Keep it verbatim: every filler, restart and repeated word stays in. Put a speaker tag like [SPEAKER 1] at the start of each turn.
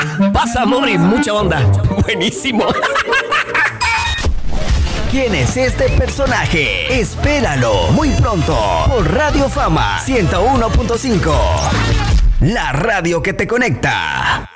[SPEAKER 1] Pasa, Morris, mucha onda. Buenísimo.
[SPEAKER 2] ¿Quién es este personaje? Espéralo muy pronto por Radio Fama ciento uno punto cinco. La radio que te conecta.